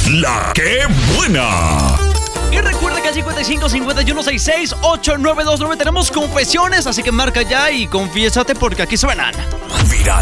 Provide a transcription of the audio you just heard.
La que buena. Y recuerda que al 55 51 66 8929 tenemos confesiones, así que marca ya y confiésate porque aquí suenan. Viral.